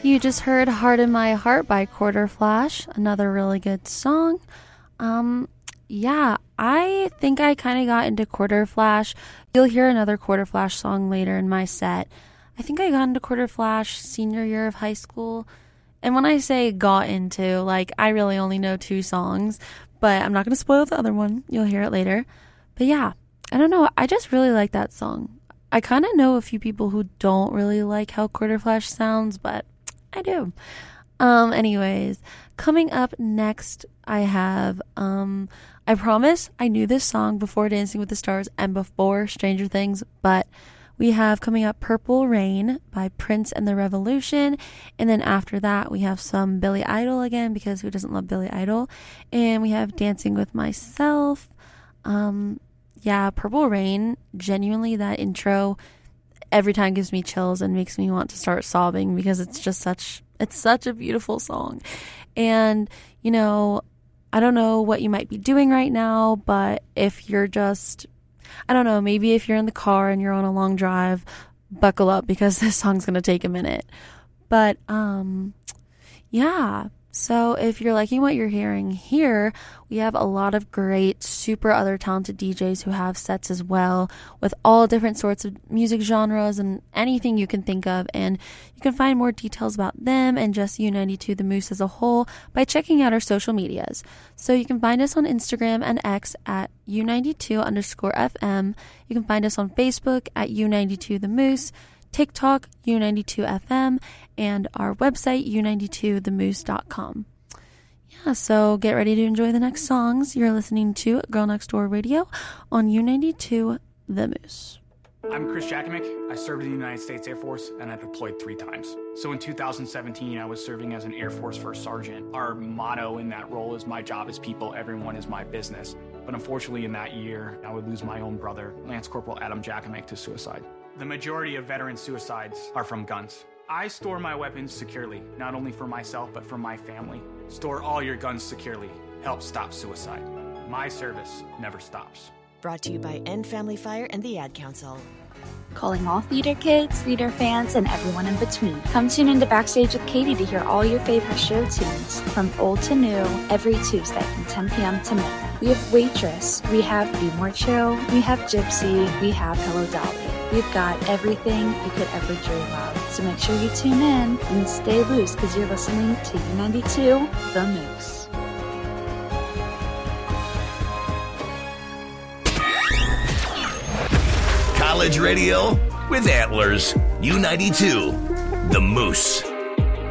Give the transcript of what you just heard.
You just heard Heart in My Heart by Quarter Flash, another really good song. Yeah, I think I kind of got into Quarter Flash. You'll hear another Quarter Flash song later in my set. I think I got into Quarter Flash senior year of high school. And when I say got into, like, I really only know 2 songs, but I'm not going to spoil the other one. You'll hear it later. But yeah, I don't know. I just really like that song. I kind of know a few people who don't really like how Quarter Flash sounds, but I do. Anyways, coming up next, I have, I promise I knew this song before Dancing with the Stars and before Stranger Things, but we have coming up Purple Rain by Prince and the Revolution, and then after that we have some Billy Idol again, because who doesn't love Billy Idol, and we have Dancing with Myself. Yeah, Purple Rain, genuinely that intro every time gives me chills and makes me want to start sobbing, because it's just such a beautiful song. And, you know, I don't know what you might be doing right now, but if you're just, I don't know, maybe if you're in the car and you're on a long drive, buckle up, because this song's going to take a minute. But, yeah. So if you're liking what you're hearing here, we have a lot of great, super other talented DJs who have sets as well, with all different sorts of music genres and anything you can think of. And you can find more details about them and just U92 The Moose as a whole by checking out our social medias. So you can find us on Instagram and X at U92_FM. You can find us on Facebook at U92 The Moose, TikTok, U92FM, and our website, U92themoose.com. Yeah, so get ready to enjoy the next songs. You're listening to Girl Next Door Radio on U92 The Moose. I'm Chris Jakovic. I served in the United States Air Force, and I deployed 3 times. So in 2017, I was serving as an Air Force First Sergeant. Our motto in that role is, my job is people, everyone is my business. But unfortunately in that year, I would lose my own brother, Lance Corporal Adam Jakovic, to suicide. The majority of veteran suicides are from guns. I store my weapons securely, not only for myself, but for my family. Store all your guns securely. Help stop suicide. My service never stops. Brought to you by End Family Fire and the Ad Council. Calling all theater kids, theater fans, and everyone in between. Come tune into Backstage with Katie to hear all your favorite show tunes, from old to new, every Tuesday from 10 p.m. to midnight. We have Waitress, we have Be More Chill, we have Gypsy, we have Hello Dolly. We've got everything you could ever dream of. So make sure you tune in and stay loose, because you're listening to U92 The Moose. College radio with Antlers. U92 The Moose.